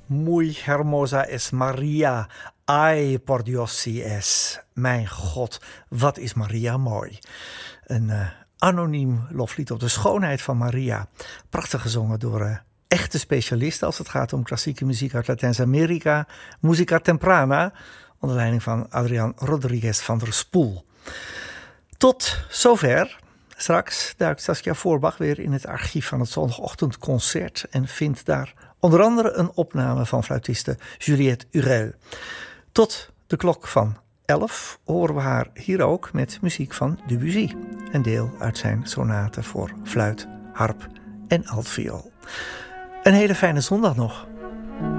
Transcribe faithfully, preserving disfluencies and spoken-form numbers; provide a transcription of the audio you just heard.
Muy hermosa es Maria. Ay, por Dios si es. Mijn God, wat is Maria mooi. Een uh, anoniem loflied op de schoonheid van Maria. Prachtig gezongen door uh, echte specialisten als het gaat om klassieke muziek uit Latijns-Amerika. Musica Temprana, onder leiding van Adrián Rodríguez van der Spoel. Tot zover. Straks duikt Saskia Voorbach weer in het archief van het zondagochtendconcert en vindt daar onder andere een opname van fluitiste Juliette Urel. Tot de klok van elf horen we haar hier ook met muziek van Debussy. Een deel uit zijn sonate voor fluit, harp en altviool. Een hele fijne zondag nog.